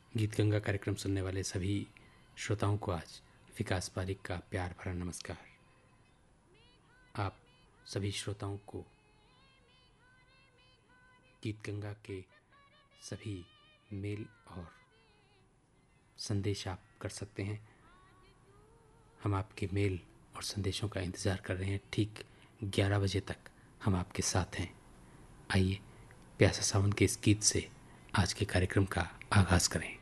गीत गंगा कार्यक्रम सुनने वाले सभी श्रोताओं को आज विकास पारिक का प्यार भरा नमस्कार। आप सभी श्रोताओं को गीत गंगा के सभी मेल और संदेश आप कर सकते हैं। हम आपके मेल और संदेशों का इंतज़ार कर रहे हैं। ठीक 11 बजे तक हम आपके साथ हैं। आइए प्यासा सावन के इस गीत से आज के कार्यक्रम का आगाज़ करें।